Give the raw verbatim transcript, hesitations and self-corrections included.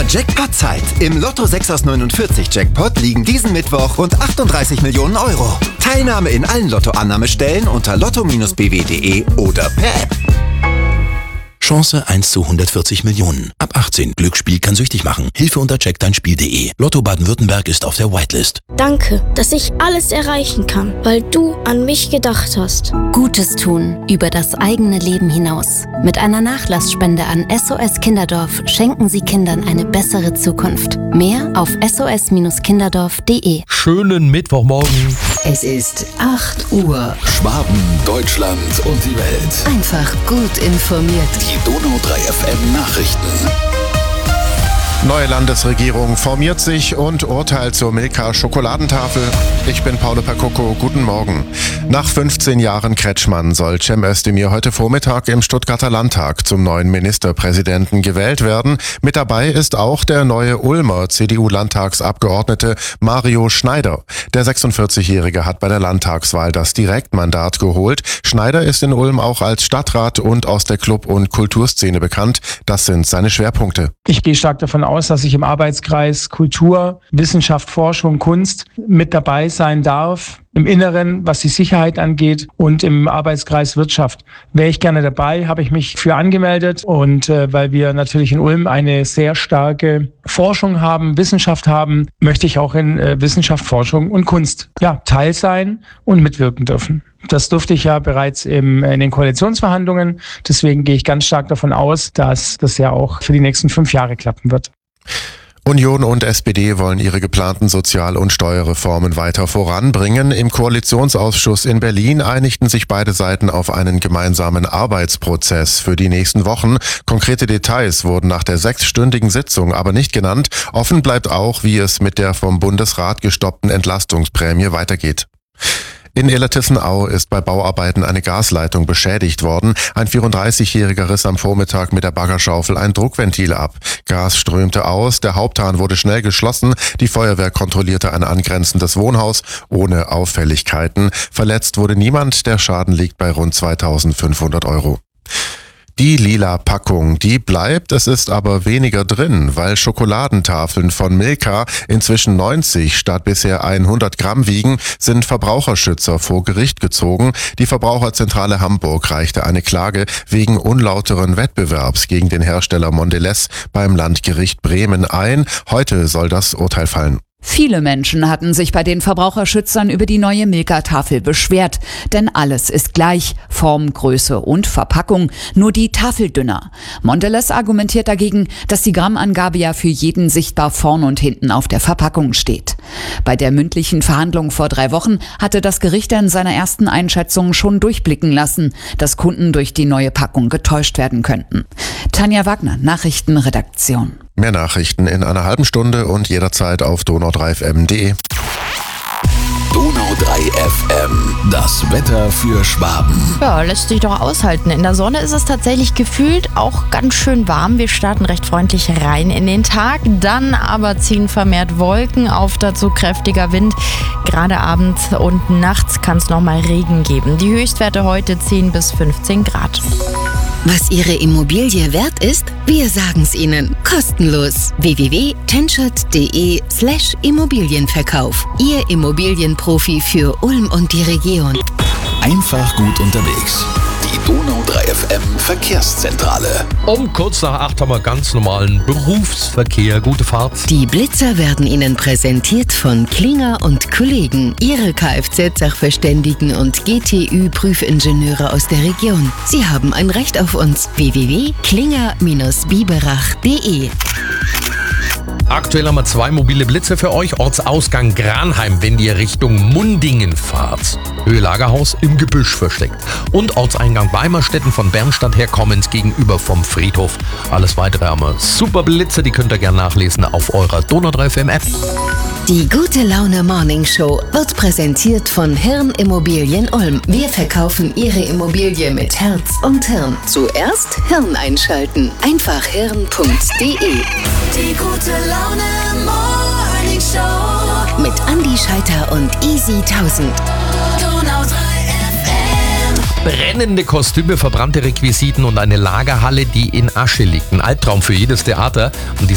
Jackpot-Zeit. Im Lotto sechs aus neunundvierzig Jackpot liegen diesen Mittwoch rund achtunddreißig Millionen Euro. Teilnahme in allen Lottoannahmestellen unter lotto Bindestrich b w punkt de oder per App. Chance eins zu hundertvierzig Millionen. Ab achtzehn. Glücksspiel kann süchtig machen. Hilfe unter check dein spiel punkt de. Lotto Baden-Württemberg ist auf der Whitelist. Danke, dass ich alles erreichen kann, weil du an mich gedacht hast. Gutes tun über das eigene Leben hinaus. Mit einer Nachlassspende an S O S Kinderdorf schenken Sie Kindern eine bessere Zukunft. Mehr auf s o s kinderdorf punkt de. Schönen Mittwochmorgen. Es ist acht Uhr. Schwaben, Deutschland und die Welt. Einfach gut informiert. Die Donau drei F M Nachrichten. Neue Landesregierung formiert sich und Urteil zur Milka-Schokoladentafel. Ich bin Paolo Percoco, guten Morgen. Nach fünfzehn Jahren Kretschmann soll Cem Özdemir heute Vormittag im Stuttgarter Landtag zum neuen Ministerpräsidenten gewählt werden. Mit dabei ist auch der neue Ulmer C D U-Landtagsabgeordnete Mario Schneider. Der sechsundvierzigjährige hat bei der Landtagswahl das Direktmandat geholt. Schneider ist in Ulm auch als Stadtrat und aus der Club- und Kulturszene bekannt. Das sind seine Schwerpunkte. Ich gehe stark davon aus, dass ich im Arbeitskreis Kultur, Wissenschaft, Forschung, Kunst mit dabei sein darf. Im Inneren, was die Sicherheit angeht, und im Arbeitskreis Wirtschaft. Wäre ich gerne dabei, habe ich mich für angemeldet. Und äh, weil wir natürlich in Ulm eine sehr starke Forschung haben, Wissenschaft haben, möchte ich auch in äh, Wissenschaft, Forschung und Kunst ja, Teil sein und mitwirken dürfen. Das durfte ich ja bereits im, in den Koalitionsverhandlungen. Deswegen gehe ich ganz stark davon aus, dass das ja auch für die nächsten fünf Jahre klappen wird. Union und S P D wollen ihre geplanten Sozial- und Steuerreformen weiter voranbringen. Im Koalitionsausschuss in Berlin einigten sich beide Seiten auf einen gemeinsamen Arbeitsprozess für die nächsten Wochen. Konkrete Details wurden nach der sechsstündigen Sitzung aber nicht genannt. Offen bleibt auch, wie es mit der vom Bundesrat gestoppten Entlastungsprämie weitergeht. In Illertissenau ist bei Bauarbeiten eine Gasleitung beschädigt worden. Ein vierunddreißigjähriger riss am Vormittag mit der Baggerschaufel ein Druckventil ab. Gas strömte aus, der Haupthahn wurde schnell geschlossen. Die Feuerwehr kontrollierte ein angrenzendes Wohnhaus ohne Auffälligkeiten. Verletzt wurde niemand, der Schaden liegt bei rund zweitausendfünfhundert Euro. Die lila Packung, die bleibt, es ist aber weniger drin, weil Schokoladentafeln von Milka inzwischen neunzig statt bisher hundert Gramm wiegen, sind Verbraucherschützer vor Gericht gezogen. Die Verbraucherzentrale Hamburg reichte eine Klage wegen unlauteren Wettbewerbs gegen den Hersteller Mondelez beim Landgericht Bremen ein. Heute soll das Urteil fallen. Viele Menschen hatten sich bei den Verbraucherschützern über die neue Milka-Tafel beschwert. Denn alles ist gleich, Form, Größe und Verpackung, nur die Tafel dünner. Mondelez argumentiert dagegen, dass die Grammangabe ja für jeden sichtbar vorn und hinten auf der Verpackung steht. Bei der mündlichen Verhandlung vor drei Wochen hatte das Gericht in seiner ersten Einschätzung schon durchblicken lassen, dass Kunden durch die neue Packung getäuscht werden könnten. Tanja Wagner, Nachrichtenredaktion. Mehr Nachrichten in einer halben Stunde und jederzeit auf donau drei f m punkt de. Donau drei F M, das Wetter für Schwaben. Ja, lässt sich doch aushalten. In der Sonne ist es tatsächlich gefühlt auch ganz schön warm. Wir starten recht freundlich rein in den Tag. Dann aber ziehen vermehrt Wolken auf, dazu kräftiger Wind. Gerade abends und nachts kann es nochmal Regen geben. Die Höchstwerte heute zehn bis fünfzehn Grad. Was Ihre Immobilie wert ist? Wir sagen's Ihnen. Kostenlos. w w w punkt tenschert punkt de slash Immobilienverkauf. Ihr Immobilienprofi für Ulm und die Region. Einfach gut unterwegs. Die Donau drei F M Verkehrszentrale. Um kurz nach acht haben wir ganz normalen Berufsverkehr. Gute Fahrt. Die Blitzer werden Ihnen präsentiert von Klinger und Kollegen. Ihre Kfz-Sachverständigen und G T Ü-Prüfingenieure aus der Region. Sie haben ein Recht auf uns. w w w punkt klinger Bindestrich biberach punkt de. Aktuell haben wir zwei mobile Blitze für euch. Ortsausgang Granheim, wenn ihr Richtung Mundingen fahrt. Höhe Lagerhaus im Gebüsch versteckt. Und Ortseingang Weimerstetten von Bernstadt her kommend gegenüber vom Friedhof. Alles weitere haben wir super Blitze, die könnt ihr gerne nachlesen auf eurer Donau drei F M App. Die Gute Laune Morning Show wird präsentiert von Hirn Immobilien Ulm. Wir verkaufen Ihre Immobilie mit Herz und Hirn. Zuerst Hirn einschalten. Einfach hirn punkt de. Die Gute Laune Morning Show mit Andi Scheiter und Easy tausend. Donau drei F M. Brennende Kostüme, verbrannte Requisiten und eine Lagerhalle, die in Asche liegt. Ein Albtraum für jedes Theater. Und die